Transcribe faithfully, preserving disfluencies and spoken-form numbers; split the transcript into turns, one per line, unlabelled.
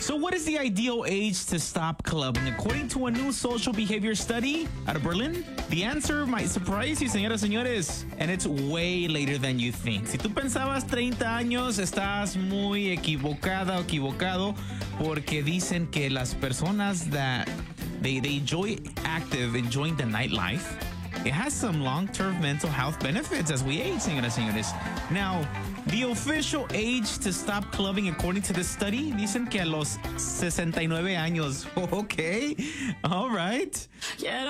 So what is the ideal age to stop clubbing? According to a new social behavior study out of Berlin, the answer might surprise you, señoras y señores, and it's way later than you think. Si tú pensabas treinta años, estás muy equivocada o equivocado, porque dicen que las personas that they, they enjoy active, enjoying the nightlife, it has some long-term mental health benefits as we age, señoras y señores. Now, the official age to stop clubbing, according to this study, dicen que a los sesenta y nueve años. Okay, all right.
Yeah.